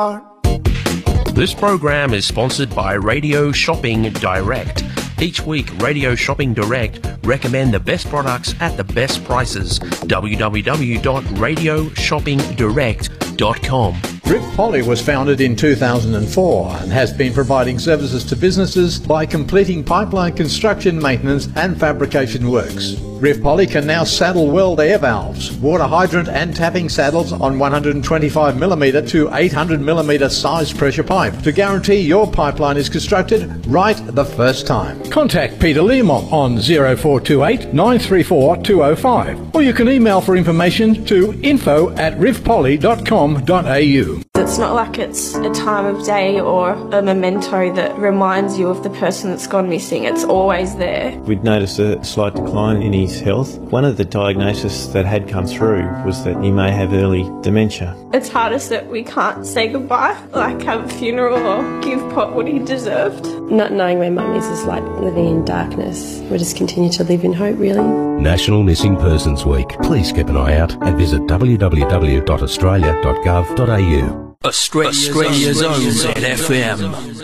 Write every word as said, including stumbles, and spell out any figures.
This program is sponsored by Radio Shopping Direct. Each week, Radio Shopping Direct recommend the best products at the best prices. w w w dot radio shopping direct dot com. Riv Poly was founded in two thousand four and has been providing services to businesses by completing pipeline construction, maintenance and fabrication works. Riv Poly can now saddle weld air valves, water hydrant and tapping saddles on one hundred twenty-five millimetre to eight hundred millimetre size pressure pipe to guarantee your pipeline is constructed right the first time. Contact Peter Learmont on zero four two eight, nine three four, two zero five or you can email for information to info at rivpoly dot com dot a u. It's not like it's a time of day or a memento that reminds you of the person that's gone missing. It's always there. We'd noticed a slight decline in his health. One of the diagnoses that had come through was that he may have early dementia. It's hardest that we can't say goodbye, like have a funeral or give Pop what he deserved. Not knowing where Mum is is like living in darkness. We just continue to live in hope, really. National Missing Persons Week. Please keep an eye out and visit w w w dot australia dot gov dot a u. Australia's, Australia's own Z F M.